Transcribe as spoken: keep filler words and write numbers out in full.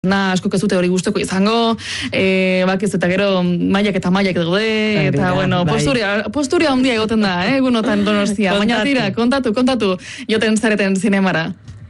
Na, asko ez dute hori gustoko izango, e, bak ez eta gero mailak eta mailak daude, eta, Herria, bueno, bai. posturia, posturia handia egoten da, eh, egunotan Donostia. Baina tira, kontatu, kontatu, joten zareten zinemara.